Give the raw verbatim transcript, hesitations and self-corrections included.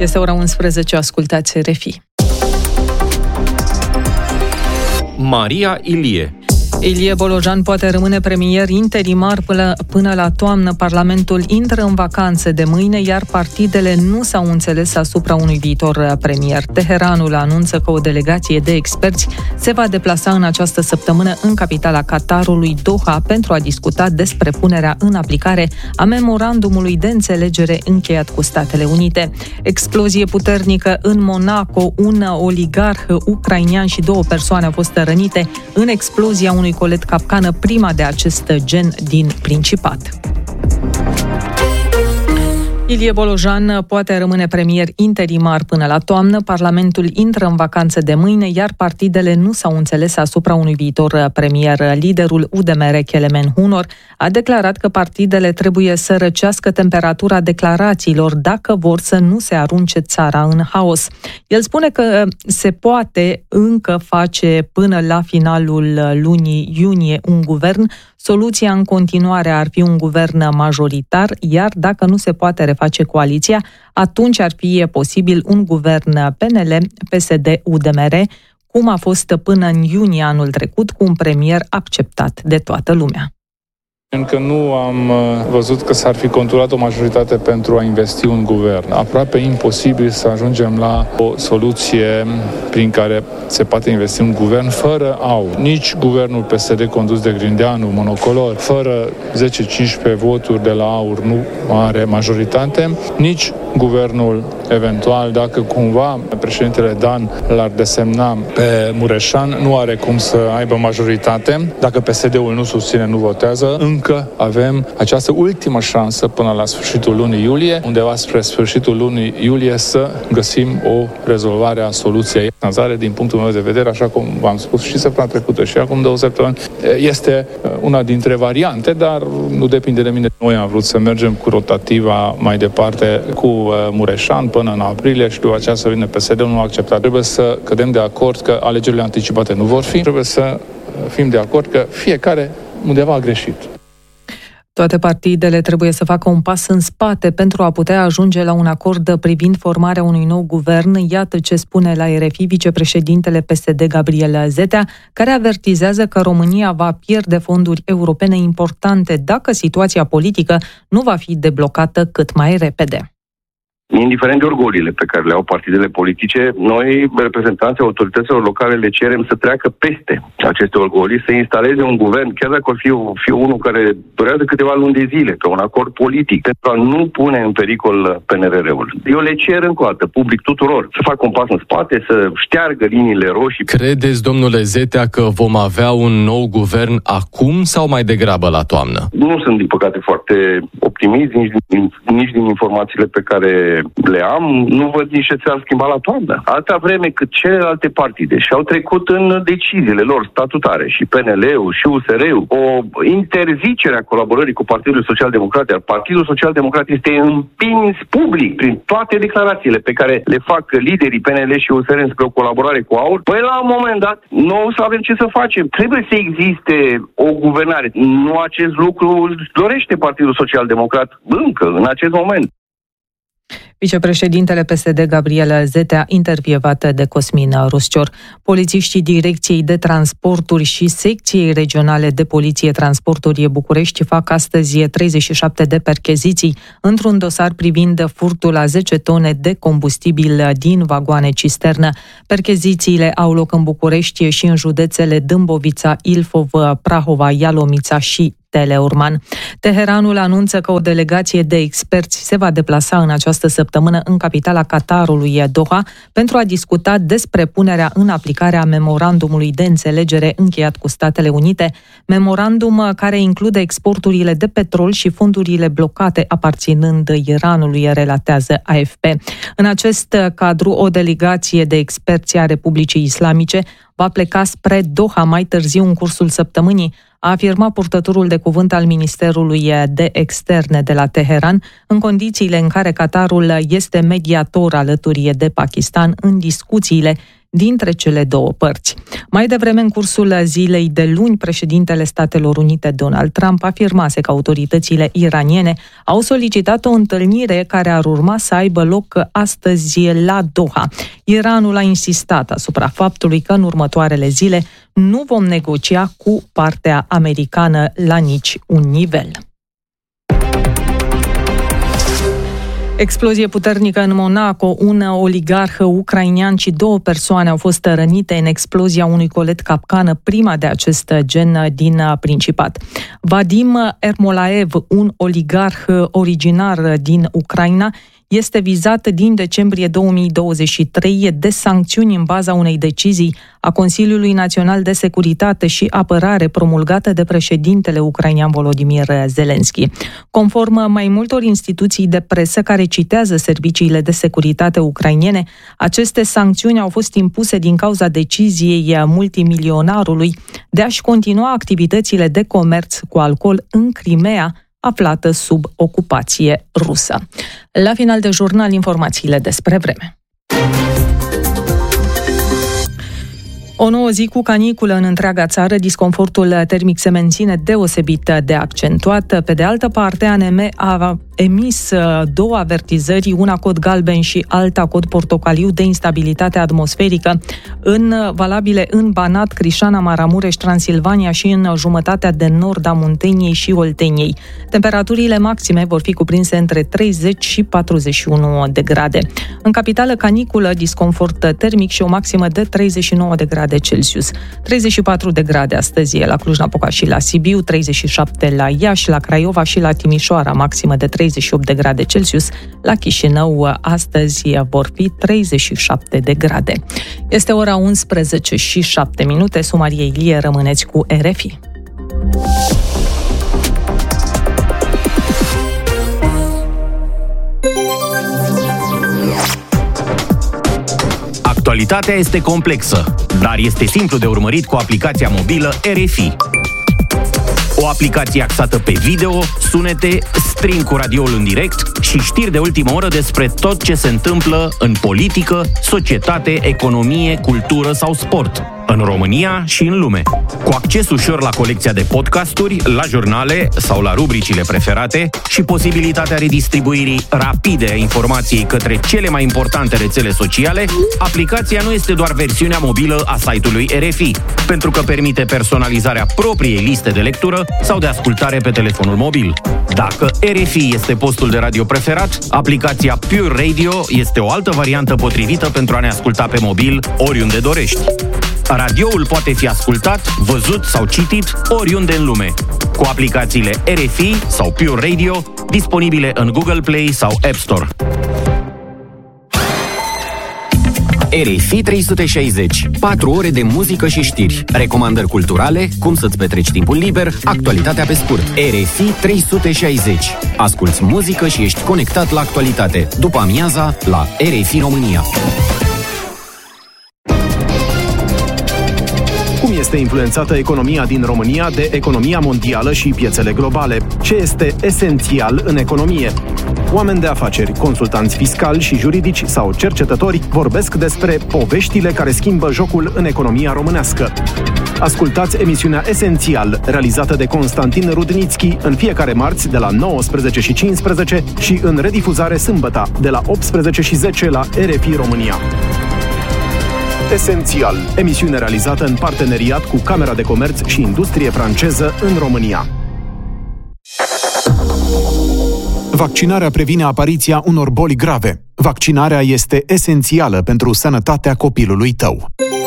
Este ora unsprezece, ascultați R F I. Maria Ilie. Ilie Bolojan poate rămâne premier interimar până, până la toamnă. Parlamentul intră în vacanțe de mâine, iar partidele nu s-au înțeles asupra unui viitor premier. Teheranul anunță că o delegație de experți se va deplasa în această săptămână în capitala Qatarului, Doha, pentru a discuta despre punerea în aplicare a memorandumului de înțelegere încheiat cu Statele Unite. Explozie puternică în Monaco, un oligarh ucrainian și două persoane au fost rănite în explozia unui colet capcană, prima de acest gen din Principat. Ilie Bolojan poate rămâne premier interimar până la toamnă. Parlamentul intră în vacanță de mâine, iar partidele nu s-au înțeles asupra unui viitor premier. Liderul U D M R, Kelemen Hunor, a declarat că partidele trebuie să răcească temperatura declarațiilor dacă vor să nu se arunce țara în haos. El spune că se poate încă face până la finalul lunii iunie un guvern. Soluția în continuare ar fi un guvern majoritar, iar dacă nu se poate reface coaliția, atunci ar fi posibil un guvern P N L, P S D, U D M R, cum a fost până în iunie anul trecut, cu un premier acceptat de toată lumea. Încă nu am văzut că s-ar fi conturat o majoritate pentru a investi un guvern. Aproape imposibil să ajungem la o soluție prin care se poate investi un guvern fără A U. Nici guvernul P S D condus de Grindeanu, monocolor, fără zece cincisprezece voturi de la A U R nu are majoritate, nici guvernul eventual, dacă cumva președintele Dan l-ar desemna pe Mureșan, nu are cum să aibă majoritate. Dacă P S D-ul nu susține, nu votează, încă avem această ultimă șansă până la sfârșitul lunii iulie, undeva spre sfârșitul lunii iulie, să găsim o rezolvare a soluției. Nazare, din punctul meu de vedere, așa cum v-am spus și săptămâna trecută și acum două săptămâni, este una dintre variante, dar nu depinde de mine. Noi am vrut să mergem cu rotativa mai departe cu Mureșan până în aprilie și după aceea să vină P S D-ul, nu a acceptat. Trebuie să cădem de acord că alegerile anticipate nu vor fi. Trebuie să fim de acord că fiecare undeva a greșit. Toate partidele trebuie să facă un pas în spate pentru a putea ajunge la un acord privind formarea unui nou guvern. Iată ce spune la R F I vicepreședintele P S D, Gabriel Zetea, care avertizează că România va pierde fonduri europene importante dacă situația politică nu va fi deblocată cât mai repede. Indiferent de orgoliile pe care le au partidele politice, noi, reprezentanții autorităților locale, le cerem să treacă peste aceste orgolii, să instaleze un guvern, chiar dacă ar fi, fi unul care durează câteva luni de zile, pe un acord politic, pentru a nu pune în pericol P N R R-ul. Eu le cer încă o dată, public tuturor, să facă un pas în spate, să șteargă liniile roșii. Credeți, domnule Zetea, că vom avea un nou guvern acum sau mai degrabă la toamnă? Nu sunt, din păcate, foarte optimist, nici din, nici din informațiile pe care le am, nu văd nici ce s-ar schimba la toamnă. Atâta vreme cât celelalte partide și-au trecut în deciziile lor statutare, și P N L-ul, și U S R-ul, o interzicere a colaborării cu Partidul Social Democrat, iar Partidul Social Democrat este împins public prin toate declarațiile pe care le fac liderii P N L și U S R spre o colaborare cu A U R, păi la un moment dat nu o să avem ce să facem. Trebuie să existe o guvernare. Nu acest lucru dorește Partidul Social Democrat încă, în acest moment. Vicepreședintele P S D, Gabriel Zetea, intervievat de Cosmin Ruscior. Polițiștii Direcției de Transporturi și Secției Regionale de Poliție Transporturi București fac astăzi treizeci și șapte de percheziții într-un dosar privind furtul a zece tone de combustibil din vagoane cisternă. Perchezițiile au loc în București și în județele Dâmbovița, Ilfov, Prahova, Ialomița și Teleorman. Teheranul anunță că o delegație de experți se va deplasa în această săptămână în capitala Qatarului, Doha, pentru a discuta despre punerea în aplicare a memorandumului de înțelegere încheiat cu Statele Unite, memorandum care include exporturile de petrol și fondurile blocate aparținând Iranului, relatează A F P. În acest cadru, o delegație de experți a Republicii Islamice va pleca spre Doha mai târziu în cursul săptămânii, a afirmat purtătorul de cuvânt al Ministerului de Externe de la Teheran, în condițiile în care Qatarul este mediator alături de Pakistan în discuțiile dintre cele două părți. Mai devreme, în cursul zilei de luni, președintele Statelor Unite Donald Trump afirmase că autoritățile iraniene au solicitat o întâlnire care ar urma să aibă loc astăzi la Doha. Iranul a insistat asupra faptului că în următoarele zile nu vom negocia cu partea americană la nici un nivel. Explozie puternică în Monaco. Un oligarh ucrainean și două persoane au fost rănite în explozia unui colet capcană, prima de acest gen din Principat. Vadim Ermolaev, un oligarh originar din Ucraina, este vizat din decembrie două mii douăzeci și trei de sancțiuni în baza unei decizii a Consiliului Național de Securitate și Apărare promulgată de președintele ucrainean Volodymyr Zelensky. Conform mai multor instituții de presă care citează serviciile de securitate ucrainene, aceste sancțiuni au fost impuse din cauza deciziei multimilionarului de a-și continua activitățile de comerț cu alcool în Crimea, aflată sub ocupație rusă. La final de jurnal, informațiile despre vreme. O nouă zi cu caniculă în întreaga țară, disconfortul termic se menține deosebit de accentuat. Pe de altă parte, A N M a emis două avertizări, una cod galben și alta cod portocaliu de instabilitate atmosferică, în valabile în Banat, Crișana, Maramureș, Transilvania și în jumătatea de nord a Munteniei și Olteniei. Temperaturile maxime vor fi cuprinse între treizeci și patruzeci și unu de grade. În capitală, caniculă, disconfort termic și o maximă de treizeci și nouă de grade Celsius. treizeci și patru de grade astăzi la Cluj-Napoca și la Sibiu, treizeci și șapte la Iași, la Craiova și la Timișoara, maximă de treizeci și opt de grade Celsius. La Chișinău astăzi vor fi treizeci și șapte de grade. Este ora unsprezece și șapte minute. Sumarie Ilie, rămâneți cu R F I. Actualitatea este complexă, dar este simplu de urmărit cu aplicația mobilă R F I. O aplicație axată pe video, sunete, stream cu radioul în direct și știri de ultimă oră despre tot ce se întâmplă în politică, societate, economie, cultură sau sport, în România și în lume. Cu acces ușor la colecția de podcasturi, la jurnale sau la rubricile preferate și posibilitatea redistribuirii rapide a informației către cele mai importante rețele sociale, aplicația nu este doar versiunea mobilă a site-ului R F I, pentru că permite personalizarea propriei liste de lectură sau de ascultare pe telefonul mobil. Dacă R F I este postul de radio preferat, aplicația Pure Radio este o altă variantă potrivită pentru a ne asculta pe mobil oriunde dorești. Radioul poate fi ascultat, văzut sau citit oriunde în lume, cu aplicațiile R F I sau Pure Radio, disponibile în Google Play sau App Store. R F I trei sute șaizeci. patru ore de muzică și știri, recomandări culturale, cum să-ți petreci timpul liber, actualitatea pe scurt. R F I trei sute șaizeci. Asculți muzică și ești conectat la actualitate. După amiaza, la R F I România. Cum este influențată economia din România de economia mondială și piețele globale? Ce este esențial în economie? Oameni de afaceri, consultanți fiscali și juridici sau cercetători vorbesc despre poveștile care schimbă jocul în economia românească. Ascultați emisiunea Esențial, realizată de Constantin Rudnițchi, în fiecare marți de la nouăsprezece și cincisprezece și în redifuzare sâmbătă de la optsprezece și zece la R F I România. Esențial, emisiune realizată în parteneriat cu Camera de Comerț și Industrie franceză în România. Vaccinarea previne apariția unor boli grave. Vaccinarea este esențială pentru sănătatea copilului tău.